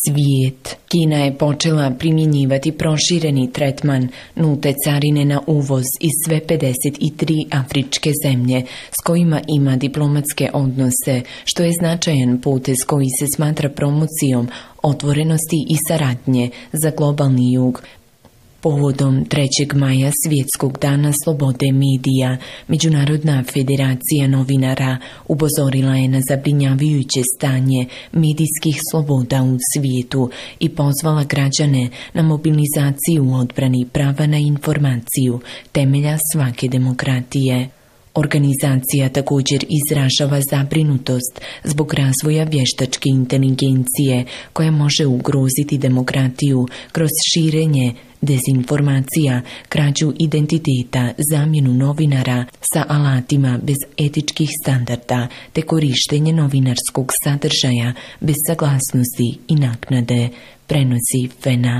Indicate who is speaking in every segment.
Speaker 1: svijet. Kina je počela primjenjivati prošireni tretman nulte carine na uvoz iz sve 53 afričke zemlje s kojima ima diplomatske odnose, što je značajan potez koji se smatra promocijom otvorenosti i saradnje za globalni jug. Povodom 3. maja Svjetskog dana slobode medija, Međunarodna federacija novinara upozorila je na zabrinjavajuće stanje medijskih sloboda u svijetu i pozvala građane na mobilizaciju u odbrani prava na informaciju, temelja svake demokratije. Organizacija također izražava zabrinutost zbog razvoja vještačke inteligencije koja može ugroziti demokratiju kroz širenje dezinformacija, krađu identiteta, zamjenu novinara sa alatima bez etičkih standarda te korištenje novinarskog sadržaja bez saglasnosti i naknade, prenosi FENA.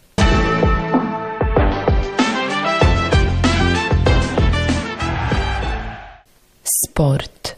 Speaker 1: Sport.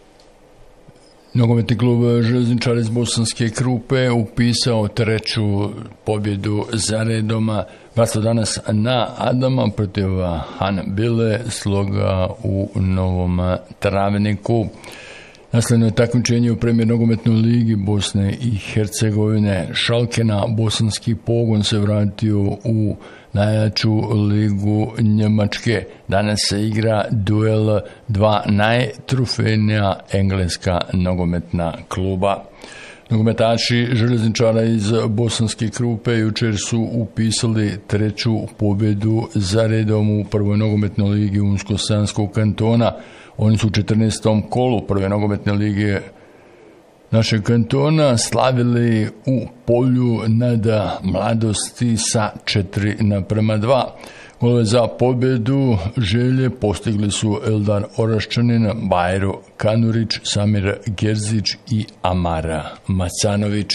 Speaker 2: Nogometni klub Željezničari iz Bosanske Krupe upisao 3. pobjedu za redoma. Bratstvo danas na Adama protiv Hanbile, sloga u Novom Travniku. Nasljedno je takmičenje u premijer nogometnoj ligi Bosne i Hercegovine. Šalke na bosanski pogon se vratio u najjaču ligu Njemačke. Danas se igra duel dva najtrofejnija engleska nogometna kluba. Nogometaši Željezničara iz Bosanske Krupe jučer su upisali 3. pobjedu za redom u prvoj nogometnoj ligi Unsko-Sanskog kantona. Oni su u 14. kolu prve nogometne lige našeg kantona slavili u Polju nad Mladosti sa 4:2. Golove za pobjedu Želje postigli su Eldar Oraščanin, Bajro Kanurić, Samir Gerzić i Amara Macanović.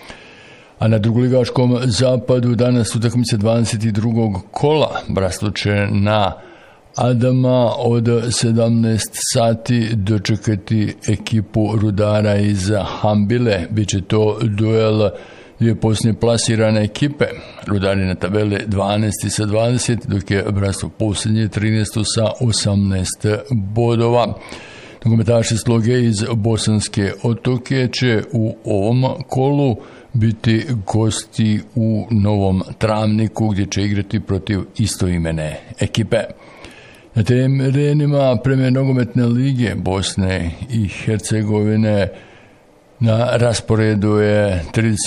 Speaker 2: A na drugoligaškom zapadu danas utakmice 22. kola. Bratstvo će na Adama od 17 sati dočekati ekipu Rudara iz Hanbile. Biće to duel dvije posljednje plasirane ekipe. Rudari na tabeli 12 sa 20, dok je bratstvo posljednje 13 sa 18 bodova. Nogometaši Sloge iz Bosanske Otoke će u ovom kolu biti gosti u Novom Travniku gdje će igrati protiv istoimene ekipe. Na terenima premijer nogometne lige Bosne i Hercegovine na rasporedu je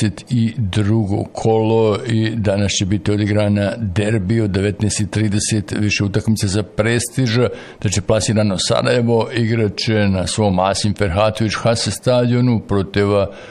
Speaker 2: 32. kolo i danas će biti odigrana derbi od 19:30, više utakmice za prestiž, da će plasirano Sarajevo igrat će na svom Asim Ferhatović Hase stadionu protiv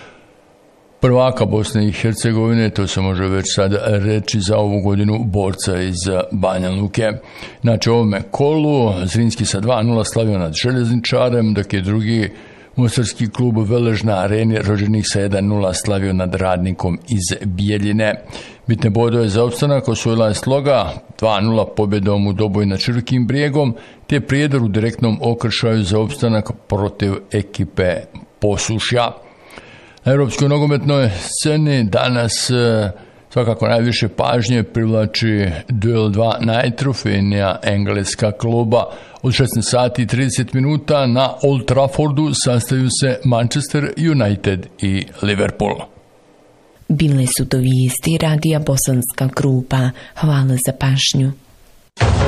Speaker 2: prvaka Bosne i Hercegovine, to se može već sad reći za ovu godinu, borca iz Banja Luke. Znači, ovome kolu Zrinski sa 2:0 slavio nad Željezničarem, dok je drugi mostarski klub Velež na areni Rođenih sa 1:0 slavio nad Radnikom iz Bijeljine. Bitne bodove za opstanak osvojila je Sloga 2:0 pobjedom u Doboju nad Širokim brijegom, te Prijedor u direktnom okršaju za opstanak protiv ekipe Posušja. Na europskoj nogometnoj sceni danas svakako najviše pažnje privlači duel dva najtrofejnija engleska kluba. Od 16:30 na Old Traffordu sastaju se Manchester United i Liverpool.
Speaker 1: Bile su to vijesti Radija Bosanska Krupa. Hvala za pažnju.